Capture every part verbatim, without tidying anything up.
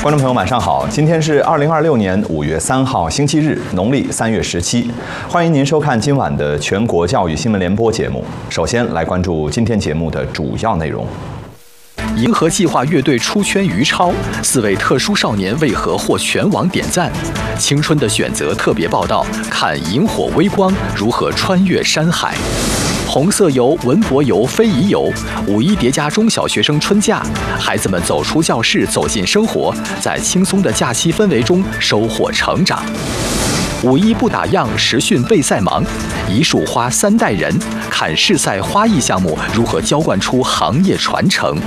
观众朋友，晚上好！今天是二零二六年五月三号，星期日，农历三月十七。欢迎您收看今晚的全国教育新闻联播节目。首先来关注今天节目的主要内容。 银河计划乐队出圈于超，四位特殊少年为何获全网点赞？青春的选择特别报道，看萤火微光如何穿越山海。红色游、文博游、非遗游，五一叠加中小学生春假，孩子们走出教室，走进生活，在轻松的假期氛围中收获成长。五一不打烊，实训备赛忙，一束花三代人，看市赛花艺项目如何浇灌出行业传承。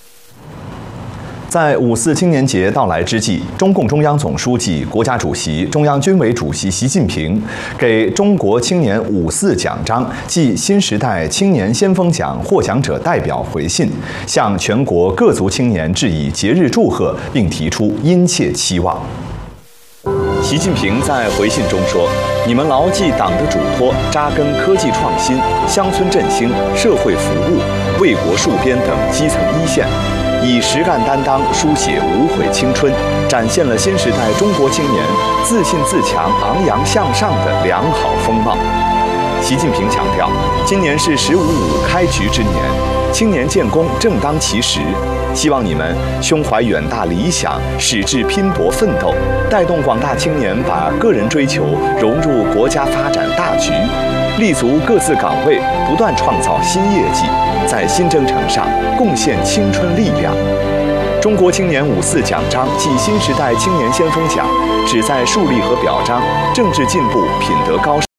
在五四青年节到来之际，中共中央总书记、国家主席、中央军委主席习近平给中国青年五四奖章暨新时代青年先锋奖获奖者代表回信，向全国各族青年致以节日祝贺，并提出殷切期望。习近平在回信中说：“你们牢记党的嘱托，扎根科技创新、乡村振兴、社会服务、为国戍边等基层一线。”以实干担当书写无悔青春，展现了新时代中国青年自信自强、昂扬向上的良好风貌。习近平强调，今年是“十五五”开局之年，青年建功正当其时。希望你们胸怀远大理想，矢志拼搏奋斗，带动广大青年把个人追求融入国家发展大局，立足各自岗位，不断创造新业绩，在新征程上贡献青春力量。中国青年五四奖章暨新时代青年先锋奖旨在树立和表彰政治进步、品德高尚。